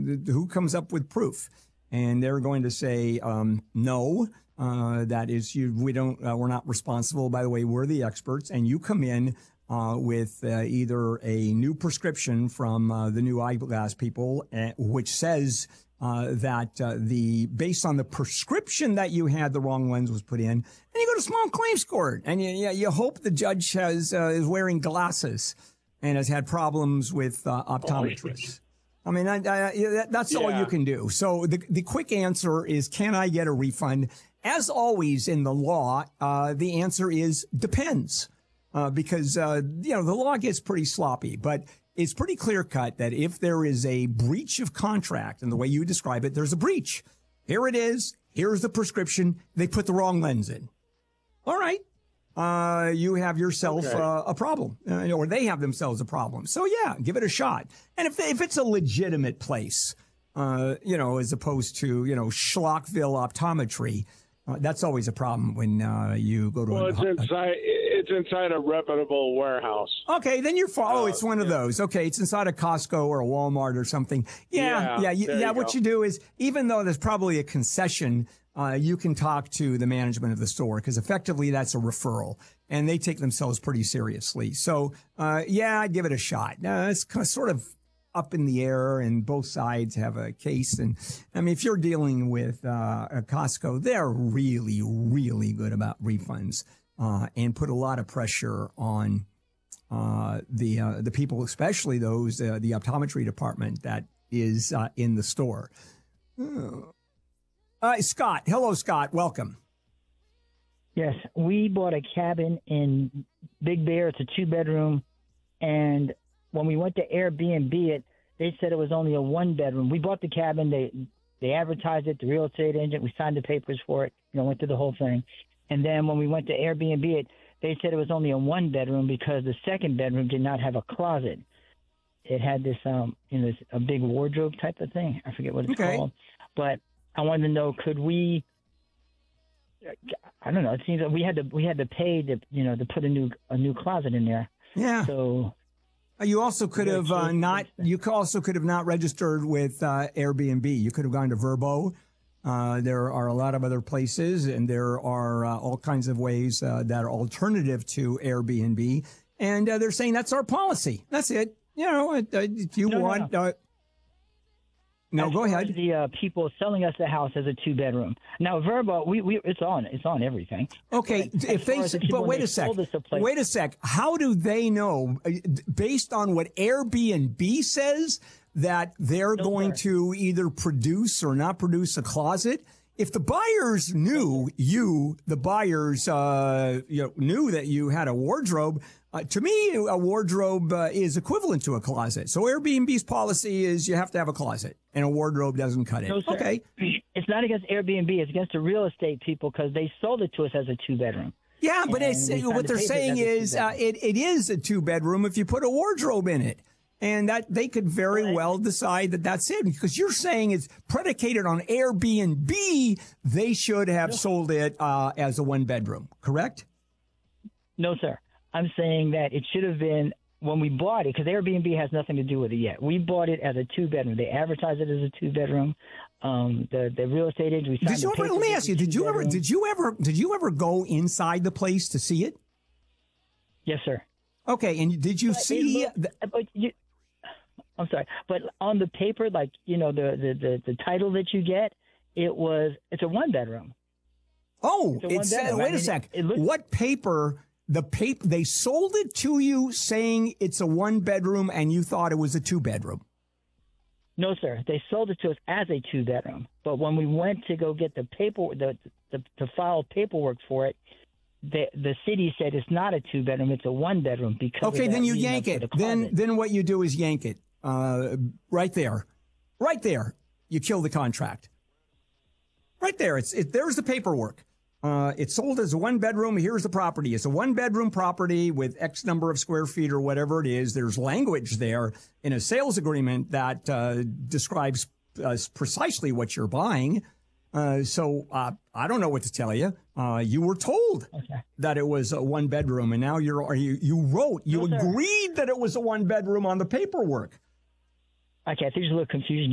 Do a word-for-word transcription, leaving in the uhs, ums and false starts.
who comes up with proof? And they're going to say, um, no, uh, that is, you, we don't, uh, we're not responsible. By the way, we're the experts. And you come in uh, with uh, either a new prescription from uh, the new eyeglass people, uh, which says uh, that uh, the, based on the prescription that you had, the wrong lens was put in. And you go to small claims court and you, you, you hope the judge has, uh, is wearing glasses and has had problems with uh, optometrists. I mean, I, I, that's yeah. all you can do. So the the quick answer is, can I get a refund? As always in the law, uh, the answer is depends, uh, because, uh, you know, the law gets pretty sloppy, but it's pretty clear cut that if there is a breach of contract, and the way you describe it, there's a breach. Here it is. Here's the prescription. They put the wrong lens in. All right. Uh, you have yourself okay. uh, a problem, uh, or they have themselves a problem. So yeah, give it a shot. And if if it's a legitimate place, uh, you know, as opposed to, you know, Schlockville Optometry, uh, that's always a problem when uh, you go to. Well, a, it's inside. It's inside a reputable warehouse. Okay, then you're fine. Oh, it's one of yeah. those. Okay, it's inside a Costco or a Walmart or something. Yeah, yeah, yeah. You, yeah you what go. you do is, even though there's probably a concession, uh, you can talk to the management of the store, because effectively that's a referral, and they take themselves pretty seriously. So, uh, yeah, I'd give it a shot. Uh, it's kind of sort of up in the air, and both sides have a case. And I mean, if you're dealing with uh, a Costco, they're really, really good about refunds. Uh, and put a lot of pressure on uh, the uh, the people, especially those uh, the optometry department that is uh, in the store. Uh, Scott, hello, Scott, welcome. Yes, we bought a cabin in Big Bear. It's a two bedroom, and when we went to Airbnb it, they said it was only a one bedroom. We bought the cabin. They they advertised it. The real estate agent. We signed the papers for it. You know, went through the whole thing. And then when we went to Airbnb it, they said it was only a one bedroom because the second bedroom did not have a closet. It had this, um, you know, this, a big wardrobe type of thing. I forget what it's okay. called. But I wanted to know, could we? I don't know. It seems that we had to we had to pay to you know to put a new a new closet in there. Yeah. So you also could have uh, not. You also could have not registered with uh, Airbnb. You could have gone to Vrbo. Uh, there are a lot of other places, and there are uh, all kinds of ways uh, that are alternative to Airbnb. And uh, they're saying that's our policy. That's it. You know, uh, if you no, want. No, no. Uh, no go ahead. The uh, people selling us the house as a two bedroom. Now, Vrbo, we, we it's on it's on everything. Okay, but if they, the but wait a sec. A wait a sec. How do they know, based on what Airbnb says, that they're no, going sir. to either produce or not produce a closet? If the buyers knew you, the buyers uh, you know, knew that you had a wardrobe, uh, to me, a wardrobe uh, is equivalent to a closet. So Airbnb's policy is you have to have a closet, and a wardrobe doesn't cut it. No, sir. Okay. It's not against Airbnb. It's against the real estate people because they sold it to us as a two-bedroom. Yeah, but it's, what they're saying is uh, it, it is a two-bedroom if you put a wardrobe in it. And that they could very well decide that that's it, because you're saying it's predicated on Airbnb. They should have no. sold it uh, as a one bedroom, correct? No, sir. I'm saying that it should have been when we bought it, because Airbnb has nothing to do with it yet. We bought it as a two bedroom. They advertised it as a two bedroom. Um, the the real estate agent. We did you ever? Let me ask you. Did you ever? Did you ever? Did you ever go inside the place to see it? Yes, sir. Okay, and did you but see? Looked, the, but you, I'm sorry, but on the paper, like, you know, the, the, the, the title that you get, it was, it's a one bedroom. Oh, it's, it's uh, wait I mean, a sec. It, it looked, what paper, the paper, they sold it to you saying it's a one bedroom and you thought it was a two bedroom? No, sir. They sold it to us as a two bedroom. But when we went to go get the paper, the, the, to file paperwork for it, The the city said it's not a two bedroom, it's a one bedroom because. Okay, then you yank it. Then then what you do is yank it. Uh, right there, right there. You kill the contract. Right there. It's it. There's the paperwork. Uh, it's sold as a one bedroom. Here's the property. It's a one bedroom property with X number of square feet or whatever it is. There's language there in a sales agreement that uh, describes uh, precisely what you're buying. Uh, so uh, I don't know what to tell you. Uh, you were told okay. that it was a one bedroom, and now you're you you wrote you no, agreed that it was a one bedroom on the paperwork. Okay, I think there's a little confusion.